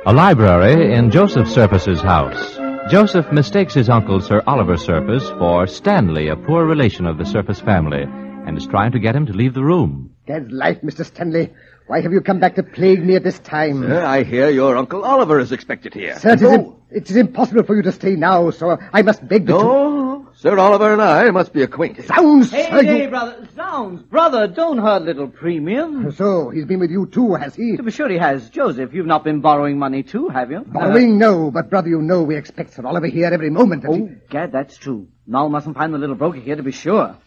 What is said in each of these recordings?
A library in Joseph Surface's house. Joseph mistakes his uncle, Sir Oliver Surface, for Stanley, a poor relation of the Surface family, and is trying to get him to leave the room. Dad's life, Mr. Stanley. Why have you come back to plague me at this time? Sir, I hear your Uncle Oliver is expected here. Sir, it is impossible for you to stay now, so I must beg that No, Sir Oliver and I must be acquainted. Sounds, Hey, brother, sounds. Brother, don't hurt little Premium. So, he's been with you too, has he? To be sure he has. Joseph, you've not been borrowing money too, have you? Borrowing, no, but brother, you know we expect Sir Oliver here every moment. Gad, that's true. Noel mustn't find the little broker here to be sure.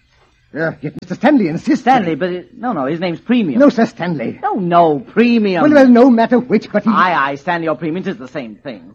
Yet Mr. Stanley insists. Stanley, but no, his name's Premium. No, Sir Stanley. No, Premium. Well, no matter which, but he... Aye, Stanley or Premium, 'tis the same thing.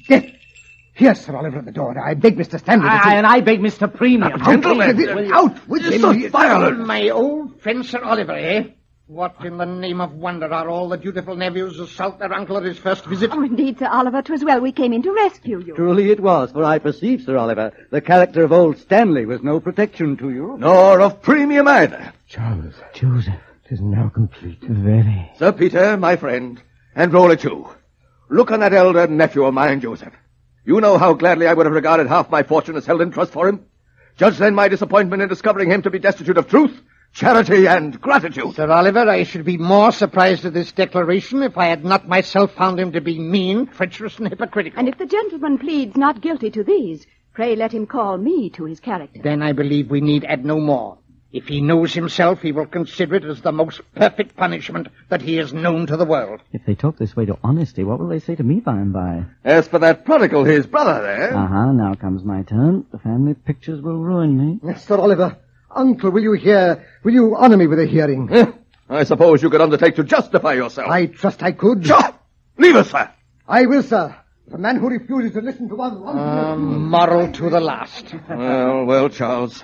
Here's Sir Oliver at the door. I beg Mr. Stanley And I beg Mr. Premium. Gentlemen, out with him. so violent. My old friend Sir Oliver, eh? What in the name of wonder are all the dutiful nephews assault their uncle at his first visit? Oh, indeed, Sir Oliver, 'twas well we came in to rescue you. Truly it was, for I perceive, Sir Oliver, the character of old Stanley was no protection to you. Nor of Premium either. Charles. Joseph. It is now complete. Very. Sir Peter, my friend, and Roller too. Look on that elder nephew of mine, Joseph. You know how gladly I would have regarded half my fortune as held in trust for him. Judge then my disappointment in discovering him to be destitute of truth, charity, and gratitude. Sir Oliver, I should be more surprised at this declaration if I had not myself found him to be mean, treacherous, and hypocritical. And if the gentleman pleads not guilty to these, pray let him call me to his character. Then I believe we need add no more. If he knows himself, he will consider it as the most perfect punishment that he has known to the world. If they talk this way to honesty, what will they say to me by and by? As for that prodigal, his brother there... Now comes my turn. The family pictures will ruin me. Sir Oliver, Uncle, will you honor me with a hearing? I suppose you could undertake to justify yourself. I trust I could. Shut! Leave us, sir. I will, sir. The man who refuses to listen to one... Moral to the last. Well, Charles.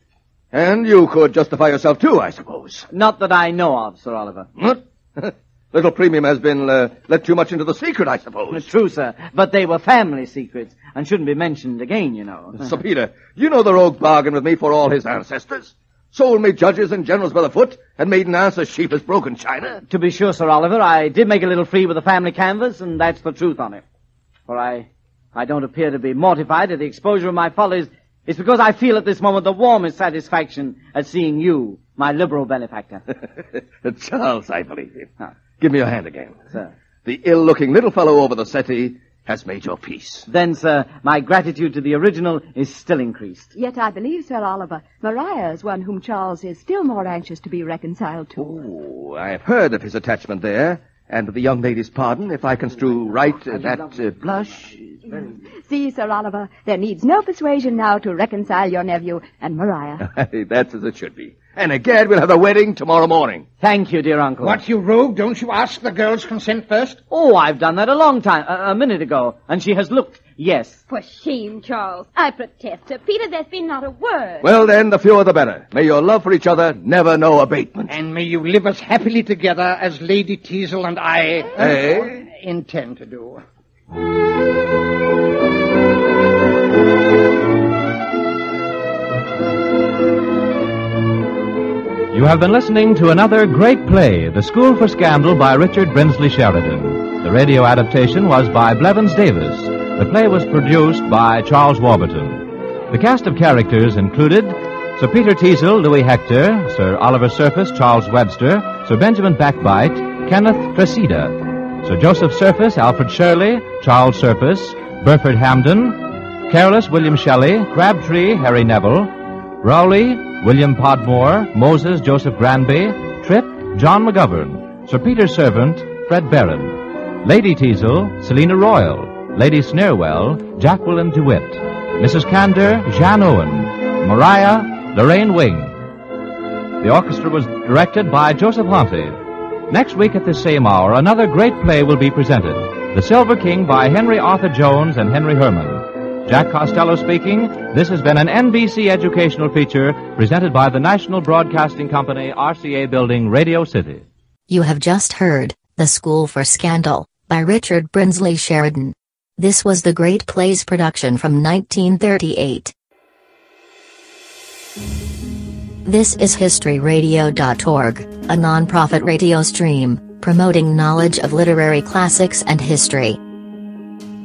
And you could justify yourself too, I suppose. Not that I know of, Sir Oliver. What? Little Premium has been let too much into the secret, I suppose. True, sir. But they were family secrets and shouldn't be mentioned again, you know. Sir Peter, you know the rogue bargained with me for all his ancestors? Sold me judges and generals by the foot and made an ass as cheap as broken china? To be sure, Sir Oliver, I did make a little free with the family canvas, and that's the truth on it. For I don't appear to be mortified at the exposure of my follies. It's because I feel at this moment the warmest satisfaction at seeing you, my liberal benefactor. Charles, I believe you. Give me your hand again. Sir. The ill-looking little fellow over the settee has made your peace. Then, sir, my gratitude to the original is still increased. Yet I believe, Sir Oliver, Maria is one whom Charles is still more anxious to be reconciled to. Oh, I have heard of his attachment there, and with the young lady's pardon, if I construe right, that blush... See, Sir Oliver, there needs no persuasion now to reconcile your nephew and Maria. That's as it should be. And egad, we'll have the wedding tomorrow morning. Thank you, dear uncle. What, you rogue? Don't you ask the girl's consent first? Oh, I've done that a long time, a minute ago, and she has looked yes. For shame, Charles. I protest. Sir Peter, there's been not a word. Well, then, the fewer the better. May your love for each other never know abatement. And may you live as happily together as Lady Teazle and I intend to do. You have been listening to another great play, The School for Scandal by Richard Brinsley Sheridan. The radio adaptation was by Blevins Davis. The play was produced by Charles Warburton. The cast of characters included Sir Peter Teazle, Louis Hector, Sir Oliver Surface, Charles Webster, Sir Benjamin Backbite, Kenneth Cressida, Sir Joseph Surface, Alfred Shirley, Charles Surface, Burford Hamden, Careless, William Shelley, Crabtree, Harry Neville, Rowley, William Podmore, Moses, Joseph Granby, Tripp, John McGovern, Sir Peter's servant, Fred Barron, Lady Teazle, Selina Royal, Lady Snarewell, Jacqueline DeWitt, Mrs. Cantor, Jean Owen, Maria, Lorraine Wing. The orchestra was directed by Joseph Honte. Next week at this same hour, another great play will be presented, The Silver King by Henry Arthur Jones and Henry Herman. Jack Costello speaking. This has been an NBC educational feature presented by the National Broadcasting Company, RCA Building, Radio City. You have just heard The School for Scandal by Richard Brinsley Sheridan. This was the Great Plays production from 1938. This is HistoryRadio.org, a non-profit radio stream. promoting knowledge of literary classics and history.